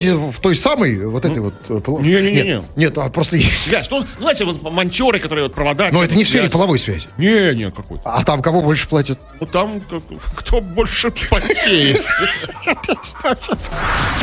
в той самой, вот этой вот... Не-не-не. Нет, просто... Связь. Ну, знаете, вот манчеры, которые вот провода... Но это не в сфере половой связи. Не-не, какой-то. А там кого больше платят? Ну, там кто больше потеет.